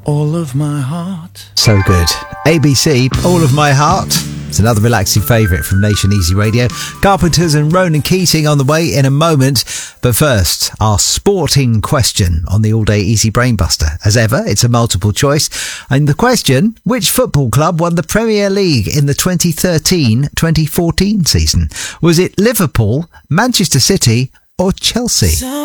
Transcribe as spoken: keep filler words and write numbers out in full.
All of my heart. So good. A B C, All of My Heart. It's another relaxing favourite from Nation Easy Radio. Carpenters and Ronan Keating on the way in a moment. But first, our sporting question on the all-day Easy Brain Buster. As ever, it's a multiple choice. And the question, which football club won the Premier League in the twenty thirteen twenty fourteen season? Was it Liverpool, Manchester City or Chelsea?